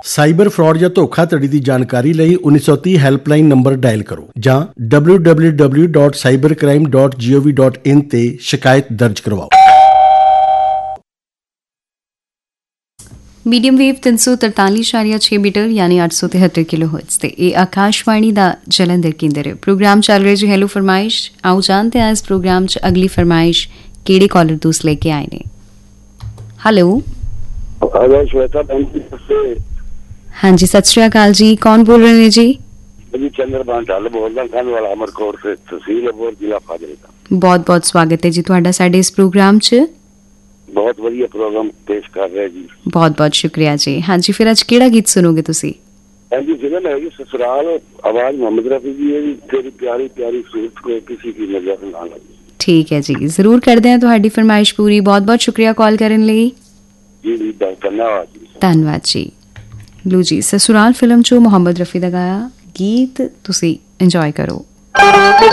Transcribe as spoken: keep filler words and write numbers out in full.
Cyber fraud ਜਾਂ ਧੋਖਾਧੜੀ ਦੀ ਜਾਣਕਾਰੀ ਲਈ ਉੱਨੀ ਸੌ ਤੀਹ ਹੈਲਪਲਾਈਨ ਨੰਬਰ ਡਾਇਲ ਕਰੋ ਜਾਂ W W W dot cyber crime dot gov dot in ਤੇ ਸ਼ਿਕਾਇਤ ਦਰਜ ਕਰਵਾਓ। ਮੀਡੀਅਮ ਵੇਵ ਤਿੰਨ ਸੌ ਤਰਤਾਲੀ ਇਸ਼ਾਰੀਆ ਛੇ ਮੀਟਰ ਯਾਨੀ ਅੱਠ ਸੌ ਤਿਹੱਤਰ ਕਿਲੋ ਹਰਟਜ਼ ਤੇ ਇਹ ਆਕਾਸ਼ਵਾਣੀ ਦਾ ਜਲੰਧਰ ਕੇਂਦਰ ਹੈ। ਪ੍ਰੋਗਰਾਮ ਚੱਲ ਰਿਹਾ ਜੀ ਹੈਲੋ ਫਰਮਾਇਸ਼। ਆਓ ਜਾਣਦੇ ਹਾਂ ਇਸ ਪ੍ਰੋਗਰਾਮ 'ਚ ਅਗਲੀ ਫਰਮਾਇਸ਼ ਕਿਹੜੇ ਕਾਲਰ ਦੋਸਤ ਲੈ ਕੇ ਆਏ ਨੇ। ਹੈਲੋ ਹਾਂਜੀ, ਸਤਿ ਸ਼੍ਰੀ ਅਕਾਲ ਜੀ, ਕੌਣ ਬੋਲ ਰਹੇ ਨੇ ਜੀ? ਜੀ ਚੰਦਰਬਾਨ ਢੱਲ ਬੋਲਦਾ, ਖਾਨ ਵਾਲਾ ਅਮਰਕੋਟ ਤੇ ਤਹਿਸੀਲ ਅਬੋਹਰ ਜ਼ਿਲ੍ਹਾ ਫਾਜ਼ਿਲਕਾ। ਬਹੁਤ ਬਹੁਤ ਸਵਾਗਤ ਹੈ ਜੀ ਤੁਹਾਡਾ ਸਾਡੇ ਇਸ ਪ੍ਰੋਗਰਾਮ 'ਚ। ਬਹੁਤ ਵਧੀਆ ਪ੍ਰੋਗਰਾਮ ਪੇਸ਼ ਕਰ ਰਿਹਾ ਜੀ। ਬਹੁਤ ਬਹੁਤ ਸ਼ੁਕਰੀਆ ਜੀ। ਹਾਂਜੀ, ਫਿਰ ਅੱਜ ਕਿਹੜਾ ਗੀਤ ਸੁਣੋਗੇ ਤੁਸੀਂ? ਹਾਂਜੀ, ਫਿਲਮ ਹੈ ਜੀ ਸਸੁਰਾਲ, ਆਵਾਜ਼ ਮੁਹੰਮਦ ਰਫੀ ਦੀ ਹੈ ਜੀ। ਤੇਰੀ ਪਿਆਰੀ ਪਿਆਰੀ ਸੂਰਤ ਕੋਈ ਕਿਸੇ ਕੀ ਨਜ਼ਰ ਨਾ ਲਗੇ। ਠੀਕ ਹੈ ਜੀ, ਜ਼ਰੂਰ ਕਰਦੇ ਹਾਂ ਤੁਹਾਡੀ ਫਰਮਾਇਸ਼ ਪੂਰੀ। ਬਹੁਤ ਬਹੁਤ ਸ਼ੁਕਰੀਆ ਕਾਲ ਕਰਨ ਲਈ ਜੀ। ਜੀ ਧੰਨਵਾਦ ਜੀ। ਧੰਨਵਾਦ ਜੀ। ਲੋ ਜੀ, ਸਸੁਰਾਲ ਫਿਲਮ 'ਚੋਂ ਮੁਹੰਮਦ ਰਫੀ ਦਾ ਗਾਇਆ ਗੀਤ ਤੁਸੀਂ ਇੰਜੋਏ ਕਰੋ।